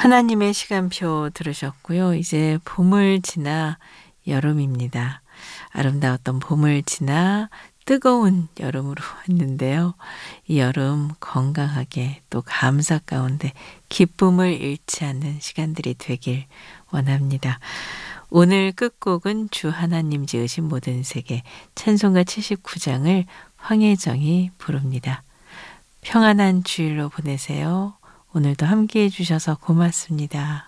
하나님의 시간표 들으셨고요. 이제 봄을 지나 여름입니다. 아름다웠던 봄을 지나 뜨거운 여름으로 왔는데요. 이 여름 건강하게 또 감사 가운데 기쁨을 잃지 않는 시간들이 되길 원합니다. 오늘 끝곡은 주 하나님 지으신 모든 세계 찬송가 79장을 황혜정이 부릅니다. 평안한 주일로 보내세요. 오늘도 함께해 주셔서 고맙습니다.